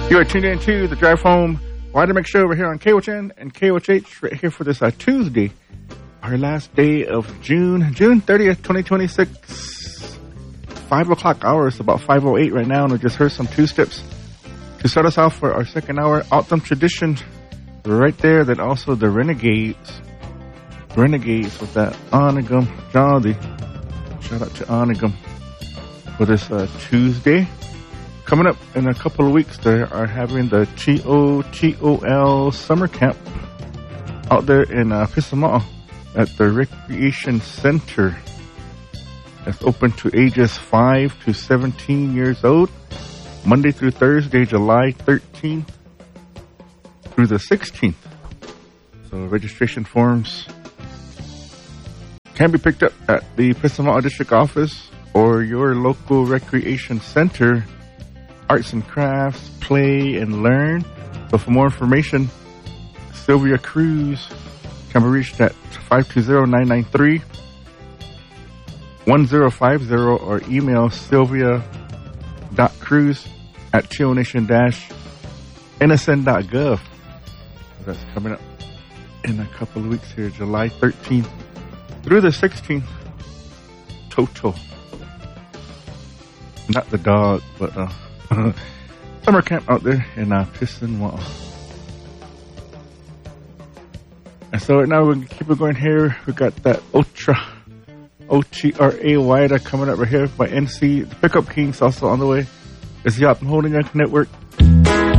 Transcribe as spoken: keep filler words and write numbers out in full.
You are tuned in to the Drive Home Wadimec Show over here on K O H N and K O H H right here for this uh, Tuesday, our last day of June, June thirtieth, twenty twenty-six. five o'clock hour. It's about five oh eight right now, and we just heard some two-steps to start us off for our second hour. Autumn Tradition right there. Then also the Renegades. Renegades with that Onigum Jolly. Shout out to Onigum for this uh, Tuesday. Coming up in a couple of weeks, they are having the T O T O L summer camp out there in uh, Pisama'a at the Recreation Center. That's open to ages five to seventeen years old, Monday through Thursday, July thirteenth through the sixteenth. So registration forms can be picked up at the Pisama'a District Office or your local recreation center. Arts and crafts, play and learn. So for more information, Sylvia Cruz can be reached at five two zero, nine nine three, one zero five zero or email sylvia.cruz at teonation dash n s n dot gov. That's coming up in a couple of weeks here, July thirteenth through the sixteenth. Toto. Not the dog, but uh summer camp out there in uh, Pisama'a. And so right now we're going to keep it going here. We got that Ultra, O T R A Y coming up right here by N C. The Pickup Kings also on the way. It's the Optum Holding Network.